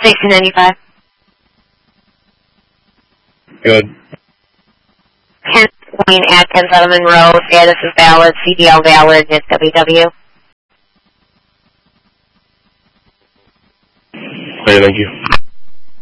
1695. Good. 10 Wayne Atkins, Edelman Road. Status is valid. CDL valid. It's WW. Okay, thank you.